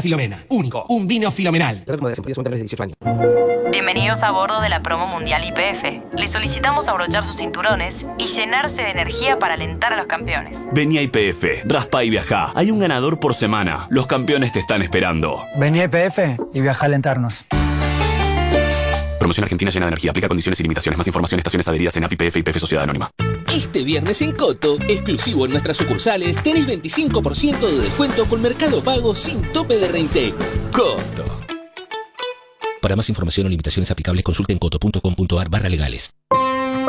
Filomena. Único. Un vino filomenal. Bienvenidos a bordo de la promo mundial YPF. Les solicitamos abrochar sus cinturones y llenarse de energía para alentar a los campeones. Vení a YPF, raspa y viajá. Hay un ganador por semana. Los campeones te están esperando. Vení a YPF y viaja a alentarnos. Promoción Argentina llena de energía. Aplica condiciones y limitaciones. Más información, estaciones adheridas en API YPF y YPF Sociedad Anónima. Este viernes en Coto, exclusivo en nuestras sucursales, tenés 25% de descuento con Mercado Pago sin tope de reintegro. Coto. Para más información o limitaciones aplicables, consulten coto.com.ar/legales.